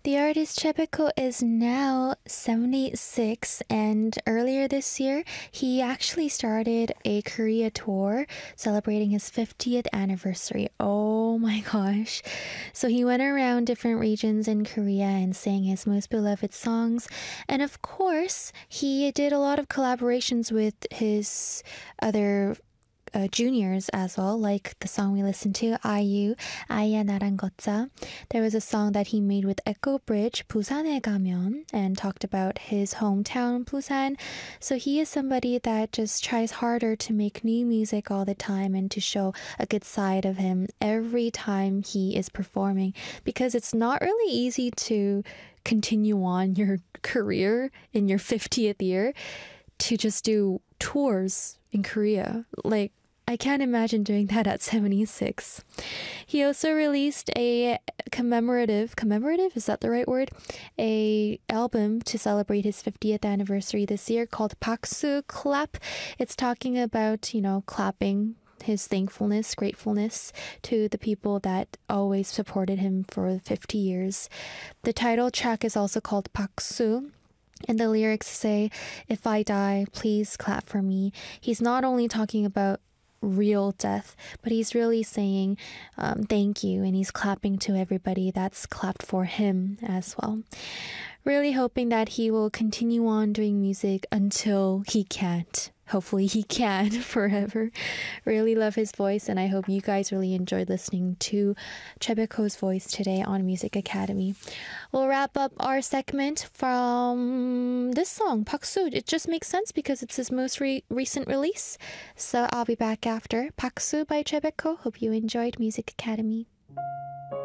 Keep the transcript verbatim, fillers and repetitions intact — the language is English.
The artist Chebeko is now seventy-six, and earlier this year, he actually started a Korea tour celebrating his fiftieth anniversary. Oh my gosh. So he went around different regions in Korea and sang his most beloved songs. And of course, he did a lot of collaborations with his other uh, juniors as well, like the song we listened to, 아이유, 아이야 나랑 걷자. There was a song that he made with Echo Bridge, 부산에 가면, and talked about his hometown, Busan. So he is somebody that just tries harder to make new music all the time and to show a good side of him every time he is performing, because it's not really easy to continue on your career in your fiftieth year to just do tours in Korea. Like, I can't imagine doing that at seventy-six. He also released a commemorative, commemorative, is that the right word? A album to celebrate his fiftieth anniversary this year called Paksu Clap. It's talking about, you know, clapping his thankfulness, gratefulness to the people that always supported him for fifty years. The title track is also called Paksu. And the lyrics say, "If I die, please clap for me." He's not only talking about real death, but he's really saying um, thank you, and he's clapping to everybody that's clapped for him as well. Really hoping that he will continue on doing music until he can't. Hopefully he can forever. Really love his voice, and I hope you guys really enjoyed listening to Chebeko's voice today on Music Academy. We'll wrap up our segment from this song, Paksu. It just makes sense because it's his most re- recent release. So I'll be back after Paksu by Chebeko. Hope you enjoyed Music Academy.